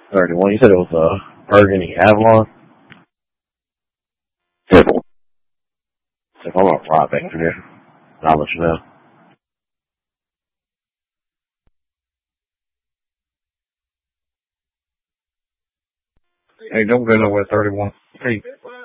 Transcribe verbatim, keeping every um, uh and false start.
thirty-one. You said it was a Burgundy Avalon? Simple. So I'm gonna fly back through there. I'll let you know. Hey, don't go nowhere, thirty-one. Hey.